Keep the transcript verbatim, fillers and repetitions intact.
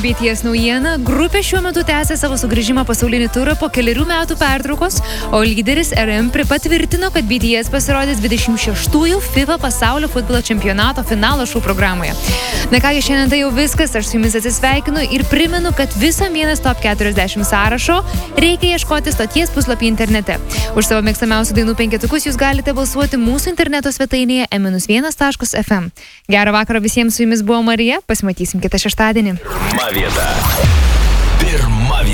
B T S naujiena. Grupė šiuo metu tęsia savo sugrįžimą pasaulinį turą po keliarių metų pertraukos, o lyderis R M patvirtino, kad B T S pasirodys dvidešimt šeštųjų FIFA pasaulio futbolo čempionato finalo šou programoje. Na kągi, šiandien tai jau viskas, aš su jumis atsisveikinu ir primenu, kad viso mėnesio top keturiasdešimt sąrašo reikia ieškoti stoties puslapį internete. Už savo mėgstamiausių dainų penketukus jūs galite balsuoti mūsų interneto svetainėje e vienas taškas f m. Gerą vakarą visiems, su jumis buvo Marija, pasimatysim kitą šeštadienį. Pirma vieta. Pirma vieta.